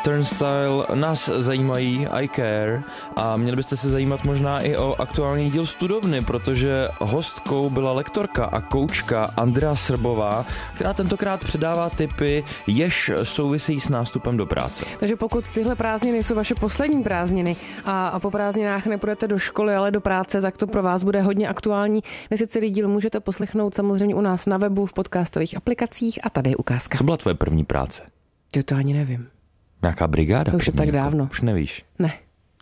Turnstile nás zajímají, I care, a měli byste se zajímat možná i o aktuální díl Studovny, protože hostkou byla lektorka a koučka Andrea Srbová, která tentokrát předává tipy, jež souvisejí s nástupem do práce. Takže pokud tyhle prázdniny jsou vaše poslední prázdniny a po prázdninách nepůjdete do školy, ale do práce, tak to pro vás bude hodně aktuální. Vy si celý díl můžete poslechnout samozřejmě u nás na webu, v podcastových aplikacích a tady je ukázka. Co byla tvoje první práce? To ani nevím. Nějaká brigáda? To už je tak dávno. Už nevíš? Ne.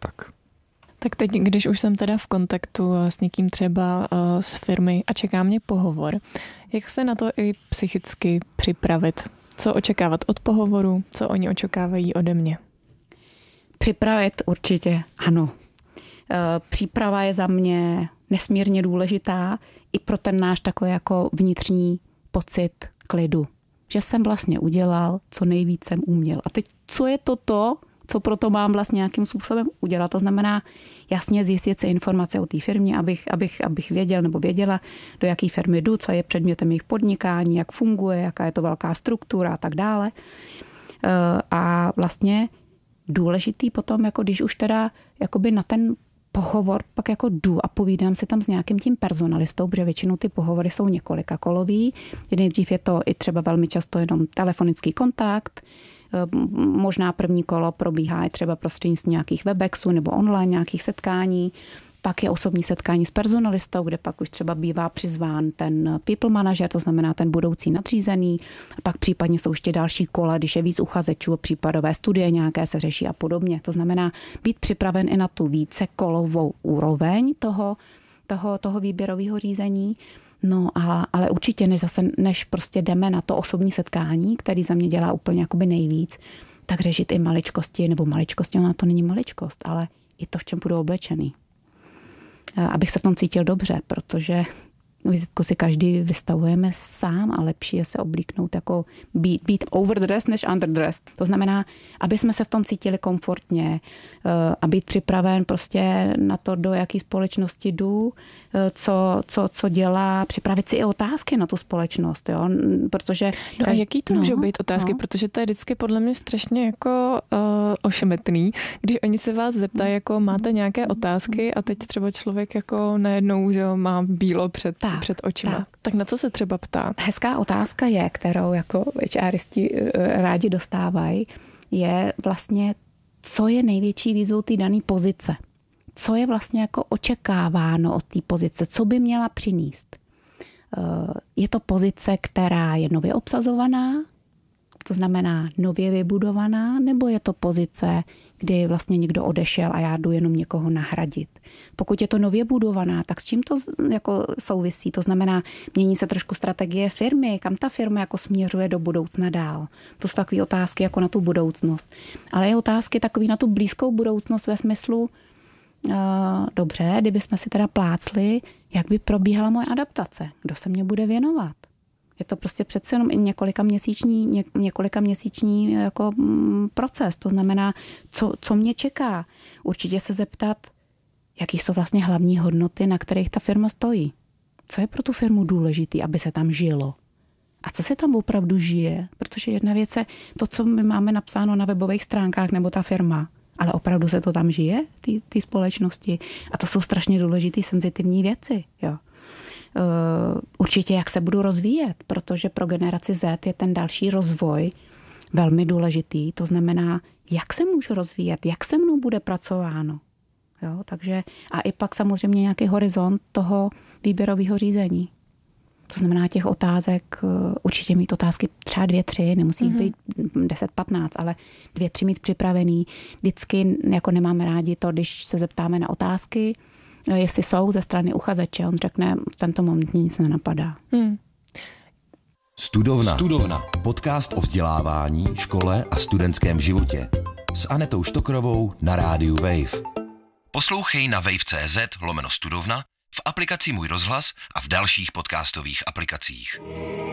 Tak teď, když už jsem teda v kontaktu s někým třeba z firmy a čeká mě pohovor, jak se na to i psychicky připravit? Co očekávat od pohovoru? Co oni očekávají ode mě? Připravit určitě ano. Příprava je za mě nesmírně důležitá i pro ten náš takový jako vnitřní pocit klidu. Že jsem vlastně udělal, co nejvíc jsem uměl. A teď, co je to, co proto mám vlastně nějakým způsobem udělat? To znamená jasně zjistit si informace o té firmě, abych věděl nebo věděla, do jaké firmy jdu, co je předmětem jejich podnikání, jak funguje, jaká je to velká struktura a tak dále. A vlastně důležitý potom, jako když už teda jakoby na ten pohovor pak jako jdu a povídám si tam s nějakým tím personalistou, protože většinou ty pohovory jsou několikakolový. Nejdřív je to i třeba velmi často jenom telefonický kontakt, možná první kolo probíhá i třeba prostřednictvím nějakých webexů nebo online nějakých setkání. Pak je osobní setkání s personalistou, kde pak už třeba bývá přizván ten people manager, to znamená ten budoucí nadřízený. A pak případně jsou ještě další kola, když je víc uchazečů, případové studie nějaké se řeší a podobně. To znamená být připraven i na tu vícekolovou úroveň toho výběrového řízení. No ale určitě než prostě jdeme na to osobní setkání, který za mě dělá úplně jakoby nejvíc, tak řešit i maličkosti, ona to není maličkost, ale i to, v čem budu oblečený. Abych se v tom cítil dobře, protože vizitku si každý vystavujeme sám a lepší je se oblíknout jako být overdressed než underdressed. To znamená, aby jsme se v tom cítili komfortně a být připraven prostě na to, do jaký společnosti jdu, co dělá, připravit si i otázky na tu společnost, jo, protože... No a jaký to můžou být otázky, protože to je vždycky podle mě strašně jako ošemetný, když oni se vás zeptají, jako máte nějaké otázky a teď třeba člověk jako najednou, že má bílo před očima. Tak na co se třeba ptá? Hezká otázka je, kterou jako HRisti rádi dostávají, je vlastně, co je největší výzvou té dané pozice. Co je vlastně jako očekáváno od té pozice, co by měla přinést. Je to pozice, která je nově obsazovaná, to znamená nově vybudovaná, nebo je to pozice, kdy vlastně někdo odešel a já jdu jenom někoho nahradit. Pokud je to nově budovaná, tak s čím to jako souvisí? To znamená, mění se trošku strategie firmy, kam ta firma jako směřuje do budoucna dál. To jsou takové otázky jako na tu budoucnost. Ale je otázky takový na tu blízkou budoucnost ve smyslu, dobře, kdybychom si teda plácli, jak by probíhala moje adaptace, kdo se mě bude věnovat. Je to prostě přece jenom i několikaměsíční jako proces. To znamená, co mě čeká. Určitě se zeptat, jaký jsou vlastně hlavní hodnoty, na kterých ta firma stojí. Co je pro tu firmu důležitý, aby se tam žilo. A co se tam opravdu žije. Protože jedna věc je to, co my máme napsáno na webových stránkách nebo ta firma. Ale opravdu se to tam žije, ty společnosti. A to jsou strašně důležitý, senzitivní věci. Jo. Určitě, jak se budu rozvíjet, protože pro generaci Z je ten další rozvoj velmi důležitý. To znamená, jak se můžu rozvíjet, jak se mnou bude pracováno. Jo, takže a i pak samozřejmě nějaký horizont toho výběrového řízení. To znamená těch otázek, určitě mít otázky třeba 2, 3, nemusí být 10, 15, ale 2, 3 mít připravený. Vždycky jako nemáme rádi to, když se zeptáme na otázky, jestli jsou ze strany uchazeče. On řekne, v tento moment nic nenapadá. Studovna. Podcast o vzdělávání, škole a studentském životě. S Anetou Štokrovou na rádiu Wave. Poslouchej na wave.cz/studovna, v aplikaci Můj rozhlas a v dalších podcastových aplikacích.